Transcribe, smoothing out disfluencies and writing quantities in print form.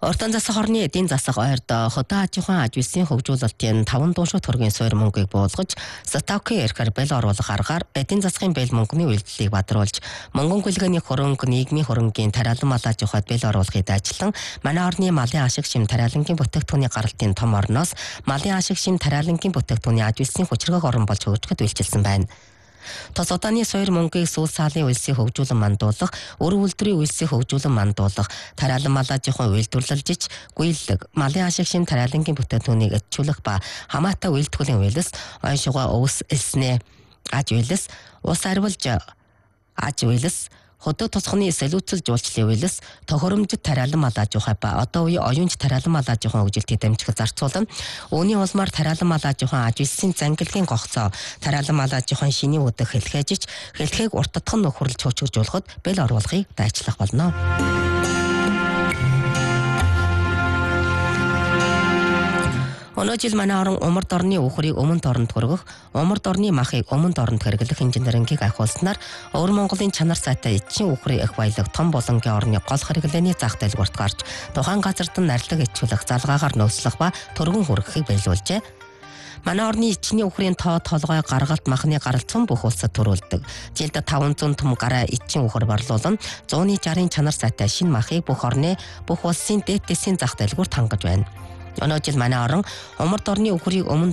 Ортон засаг хорны эдийн засаг ойрд хотоо аж ахуйн аж үйлсийн хөгжүүлэлтийн 5 дуушуу төргийн суурь мөнгийг буулгаж, ставкын эрхээр бэл оруулах аргаар эдийн засгийн бэл мөнгөний үйлдэлийг бадруулж, мөнгөн гүйлгээний хөрөнгө, нийгмийн хөрөнгийн тариалан мал аж ахуйд бэл оруулахыг дайчлан, манай орны малын ашиг шим тариалангийн бүтээгдэхүүний гаралтын том орноос малын ашиг шим тариалангийн бүтээгдэхүүний аж үйлсийн хүчрхэг орон болж хөгжихэд үйлчилсэн байна. Тос удааны суурь мөнгийг сүүл саалын үйлсийг хөгжүүлэн мандуулах, өр үйлдвэрийн үйлсийг хөгжүүлэн мандуулах, тариалан мал аж ахуйн үйлдвэрлэлж, гүйлэг, малын ашиг шим тариалангийн бүтээгдэхүүнийг эдчүүлэх ба хамаатай үйлдвэрлэлийн үйлс, ойн шугай өвс элснэ аж үйлс, ус арвилж аж үйлс, хөдөө тосгоны солиуцал жуулчлалын үйлс, тохиромжит тариалан мал аж ахуй ба одоо үеийн оюунч тариалан мал аж ахуйн хөгжилтийг дамжихад зарцуулан, үүний улмаар тариалан мал аж ахуйн аж үйлсийн зангилгийн гогцоо, тариалан мал аж ахуйн шиний үдэх хэлхээжиж, хэлхээг урт тотхон нөхөрлөж хөгжүүлэхэд бэл оруулахыг дайчлах болно. Өнөө жил манай орон умард орны үхрийг өмнөд оронд хүргэх, умард орны махыг өмнөд оронд хэрэглэх инженерингийг ахиулснаар өвөр Монголын чанар сайтай эдшийн үхрийн их баялаг том болонгийн орны гол хэрэглээний зах дэлгүүрт гарч, тухайн газарт нь нарилга ичүүлэх, залгаагаар нөөцлөх ба төргөн хүргэхийг биелүүлжээ. Манай орны эчний үхрийн тоо толгой гаргалт махны гаралцсан бүх улсад төрүүлдэг. Жилд 500 том гараа эчийн үхэр борлуулан 160-ын чанар сайтай шинэ махыг бүх орны бүх улсын дээд дэсийн зах дэлгүүрт хангаж байна. Өнөө жил манай орон умард орны үхрийг өмнө